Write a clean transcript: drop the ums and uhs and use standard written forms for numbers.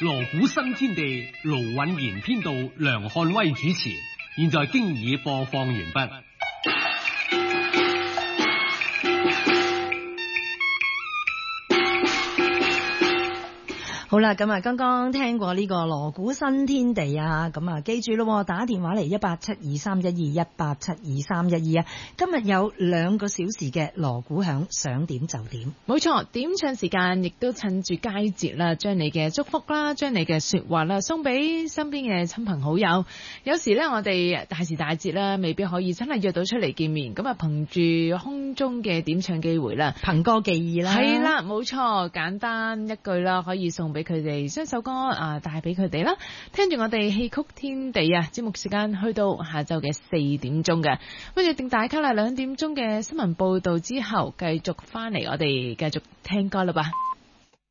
鑼鼓新天地，盧允賢編導，梁漢威主持。現在經已播放完畢。 好啦，咁啊，剛剛聽過呢個鑼鼓新天地啊，咁啊，記住咯，打電話嚟1872312，1872312啊，今日有2個小時嘅鑼鼓響，想點就點。 冇錯，點唱時間亦都趁住佳節啦，將你嘅祝福啦，將你嘅說話啦，送俾身邊嘅親朋好友。有時呢，我哋大時大節啦，未必可以真係約到出嚟見面，咁啊，憑住空中嘅點唱機會啦， 憑歌寄意啦， 係啦，冇錯，簡單一句啦，可以送俾佢哋將首歌帶俾佢哋啦。聽住我哋戲曲天地啊，節目時間去到下晝嘅4點鐘嘅，跟住定大卡啦，2點鐘嘅新聞報道之後，繼續翻嚟我哋繼續聽歌啦吧。